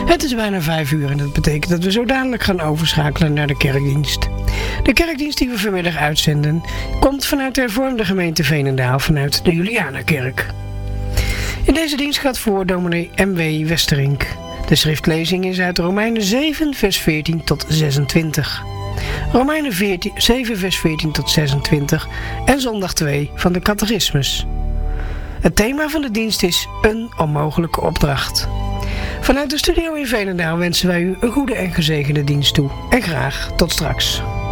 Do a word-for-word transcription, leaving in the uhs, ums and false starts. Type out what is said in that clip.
Het is bijna vijf uur en dat betekent dat we zo dadelijk gaan overschakelen naar de kerkdienst. De kerkdienst die we vanmiddag uitzenden komt vanuit de hervormde gemeente Veenendaal vanuit de Julianakerk. In deze dienst gaat voor dominee M W Westerink. De schriftlezing is uit Romeinen zeven vers veertien tot zesentwintig. Romeinen veertien, zeven vers veertien tot zesentwintig en zondag twee van de catechismus. Het thema van de dienst is een onmogelijke opdracht. Vanuit de studio in Veenendaal wensen wij u een goede en gezegende dienst toe. En graag tot straks.